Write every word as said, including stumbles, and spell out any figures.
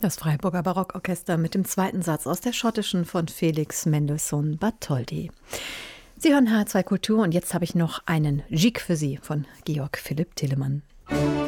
Das Freiburger Barockorchester mit dem zweiten Satz aus der schottischen von Felix Mendelssohn Bartholdy. Sie hören H zwei Kultur und jetzt habe ich noch einen Gigue für Sie von Georg Philipp Telemann.